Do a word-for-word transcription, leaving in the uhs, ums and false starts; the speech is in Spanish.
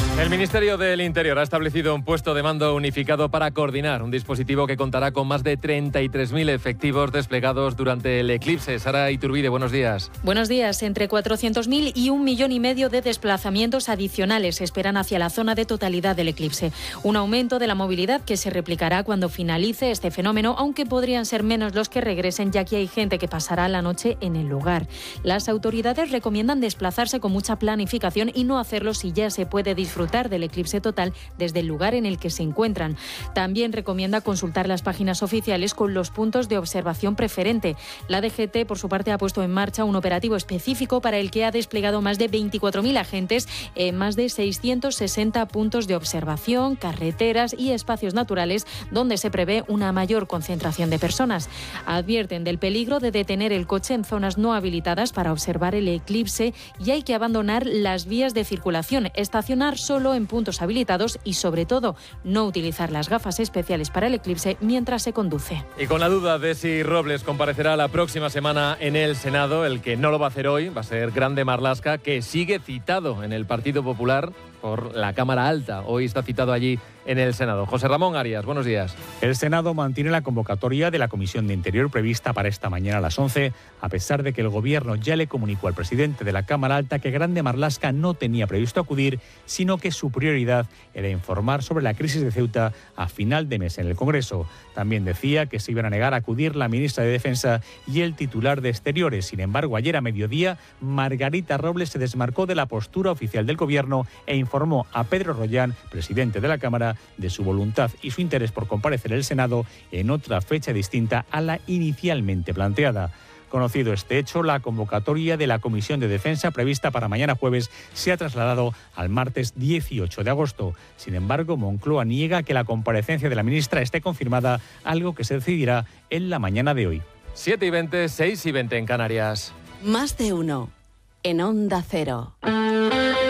El Ministerio del Interior ha establecido un puesto de mando unificado para coordinar un dispositivo que contará con más de treinta y tres mil efectivos desplegados durante el eclipse. Sara Iturbide, buenos días. Buenos días. Entre cuatrocientos mil y un millón y medio de desplazamientos adicionales se esperan hacia la zona de totalidad del eclipse. Un aumento de la movilidad que se replicará cuando finalice este fenómeno, aunque podrían ser menos los que regresen, ya que hay gente que pasará la noche en el lugar. Las autoridades recomiendan desplazarse con mucha planificación y no hacerlo si ya se puede disfrutar del eclipse total desde el lugar en el que se encuentran. También recomienda consultar las páginas oficiales con los puntos de observación preferente. La D G T, por su parte, ha puesto en marcha un operativo específico para el que ha desplegado más de veinticuatro mil agentes en más de seiscientos sesenta puntos de observación, carreteras y espacios naturales donde se prevé una mayor concentración de personas. Advierten del peligro de detener el coche en zonas no habilitadas para observar el eclipse y hay que abandonar las vías de circulación, estacionar solo en puntos habilitados y, sobre todo, no utilizar las gafas especiales para el eclipse mientras se conduce. Y con la duda de si Robles comparecerá la próxima semana en el Senado, el que no lo va a hacer hoy va a ser Grande Marlaska, que sigue citado en el Partido Popular por la Cámara Alta. Hoy está citado allí en el Senado. José Ramón Arias, buenos días. El Senado mantiene la convocatoria de la Comisión de Interior prevista para esta mañana a las once, a pesar de que el Gobierno ya le comunicó al presidente de la Cámara Alta que Grande Marlaska no tenía previsto acudir, sino que su prioridad era informar sobre la crisis de Ceuta a final de mes en el Congreso. También decía que se iban a negar a acudir la ministra de Defensa y el titular de Exteriores. Sin embargo, ayer a mediodía, Margarita Robles se desmarcó de la postura oficial del Gobierno e informó a Pedro Rollán, presidente de la Cámara, de su voluntad y su interés por comparecer en el Senado en otra fecha distinta a la inicialmente planteada. Conocido este hecho, la convocatoria de la Comisión de Defensa prevista para mañana jueves se ha trasladado al martes dieciocho de agosto. Sin embargo, Moncloa niega que la comparecencia de la ministra esté confirmada, algo que se decidirá en la mañana de hoy. siete y veinte, seis y veinte en Canarias. Más de uno en Onda Cero.